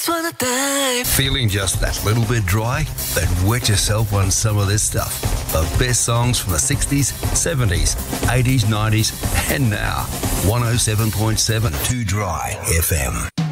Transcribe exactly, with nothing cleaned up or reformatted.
for the day. Feeling just that little bit dry? Then wet yourself on some of this stuff. The best songs from the sixties, seventies, eighties, nineties, and now. one oh seven point seven Too Dry F M.